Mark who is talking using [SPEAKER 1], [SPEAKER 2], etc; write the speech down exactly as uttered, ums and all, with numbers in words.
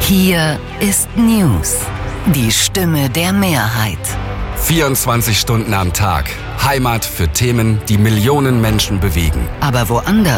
[SPEAKER 1] Hier ist News. Die Stimme der Mehrheit.
[SPEAKER 2] vierundzwanzig Stunden am Tag. Heimat für Themen, die Millionen Menschen bewegen.
[SPEAKER 1] Aber woanders